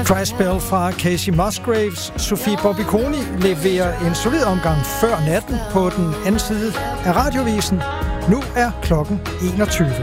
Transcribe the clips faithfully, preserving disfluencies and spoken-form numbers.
Dry Spell fra Casey Musgraves. Sofie Bobbiconi leverer en solid omgang før natten på den anden side af radiovisen. Nu er klokken enogtyve.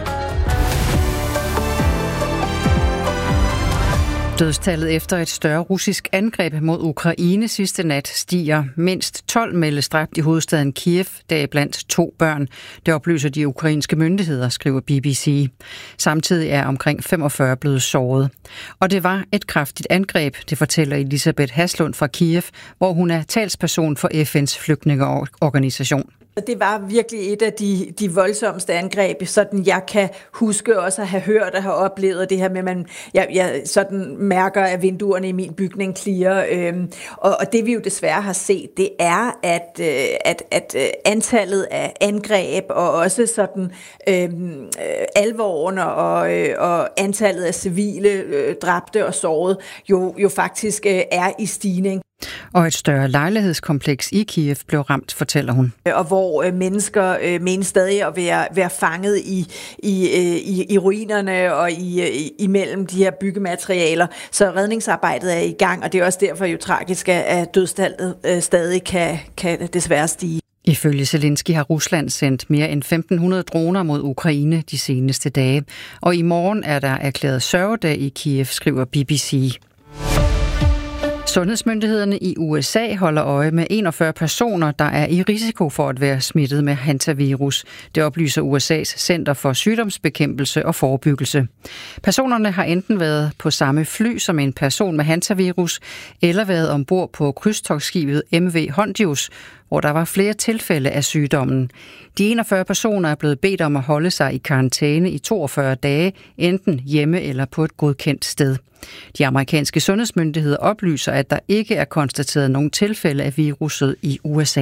Dødstallet efter et større russisk angreb mod Ukraine sidste nat stiger. Mindst tolv meldes dræbt i hovedstaden Kiev, deriblandt to børn. Det oplyser de ukrainske myndigheder, skriver B B C. Samtidig er omkring femogfyrre blevet såret. Og det var et kraftigt angreb, det fortæller Elisabeth Haslund fra Kiev, hvor hun er talsperson for F N's flygtningeorganisation. Det var virkelig et af de, de voldsomste angreb, sådan jeg kan huske også at have hørt og have oplevet det her med, at man, jeg, jeg sådan mærker, at vinduerne i min bygning klirrer. Øhm, og, og det vi jo desværre har set, det er, at, øh, at, at antallet af angreb og også sådan øhm, øh, alvoren og, øh, og antallet af civile øh, dræbte og såret jo, jo faktisk øh, er i stigning. Og et større lejlighedskompleks i Kiev blev ramt, fortæller hun. Og hvor øh, mennesker øh, mener stadig at være, være fanget i, i, øh, i, i ruinerne og i, øh, imellem de her byggematerialer. Så redningsarbejdet er i gang, og det er også derfor jo tragisk, at dødstallet øh, stadig kan, kan desværre stige. Ifølge Zelensky har Rusland sendt mere end femten hundrede droner mod Ukraine de seneste dage. Og i morgen er der erklæret sørgedag i Kiev, skriver B B C. Sundhedsmyndighederne i U S A holder øje med enogfyrre personer, der er i risiko for at være smittet med hantavirus. Det oplyser U S A's Center for Sygdomsbekæmpelse og Forebyggelse. Personerne har enten været på samme fly som en person med hantavirus, eller været ombord på krydstogtskibet M V Hondius, hvor der var flere tilfælde af sygdommen. De enogfyrre personer er blevet bedt om at holde sig i karantæne i toogfyrre dage, enten hjemme eller på et godkendt sted. De amerikanske sundhedsmyndigheder oplyser, at der ikke er konstateret nogen tilfælde af viruset i U S A.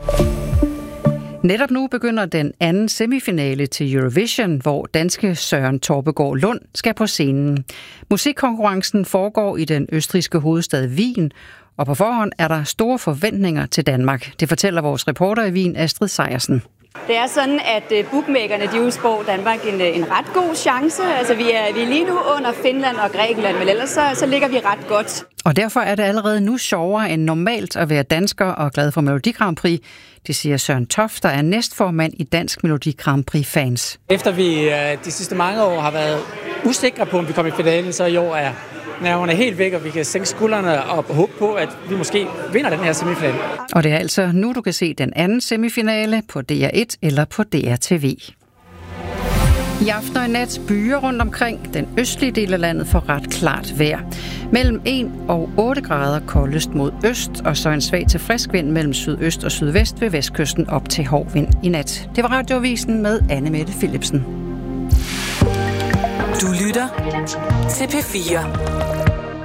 Netop nu begynder den anden semifinale til Eurovision, hvor danske Søren Torpegaard Lund skal på scenen. Musikkonkurrencen foregår i den østrigske hovedstad Wien, og på forhånd er der store forventninger til Danmark. Det fortæller vores reporter i Wien, Astrid Sejersen. Det er sådan, at bookmakerne de udspår Danmark en, en ret god chance. Altså, vi er, vi er lige nu under Finland og Grækenland, men ellers så, så ligger vi ret godt. Og derfor er det allerede nu sjovere end normalt at være dansker og glad for Melodi Grand Prix. Det siger Søren Toft, der er næstformand i Dansk Melodi Grand Prix Fans. Efter vi de sidste mange år har været usikre på, om vi kommer i finalen, så i år er nerverne helt væk, og vi kan sænke skuldrene og håbe på, at vi måske vinder den her semifinale. Og det er altså nu, du kan se den anden semifinale på D R et eller på D R T V. I aften og i nat byer rundt omkring. Den østlige del af landet får ret klart vejr. Mellem en og otte grader koldest mod øst, og så en svag til frisk vind mellem sydøst og sydvest ved vestkysten op til hård vind i nat. Det var Radioavisen med Anne Mette Philipsen. Du lytter til P fire.